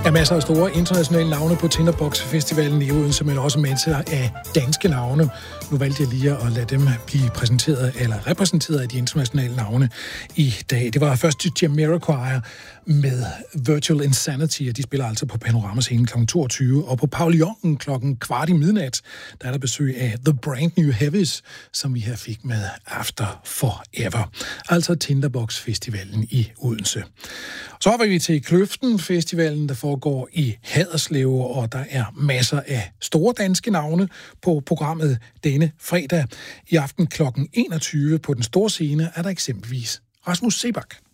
er masser af store internationale navne på Tinderbox Festivalen i Odense, men også masser af danske navne. Nu valgte jeg lige at lade dem blive præsenteret eller repræsenteret af de internationale navne i dag. Det var først Jamiroquai med Virtual Insanity, og de spiller altså på Panoramascenen kl. 22, og på Pavillonen kl. 23:15, der er der besøg af The Brand New Heavies, som vi her fik med After Forever. Altså Tinderbox Festivalen i Odense. Så hopper vi til Kløften Festivalen, der foregår i Haderslev, og der er masser af store danske navne på programmet denne fredag. I aften kl. 21 på den store scene er der eksempelvis Rasmus Seebach.